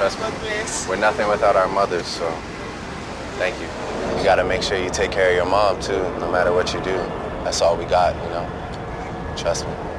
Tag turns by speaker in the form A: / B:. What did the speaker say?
A: Trust me. We're nothing without our mothers, so thank you. You gotta make sure you take care of your mom, too, no matter what you do. That's all we got, you know? Trust me.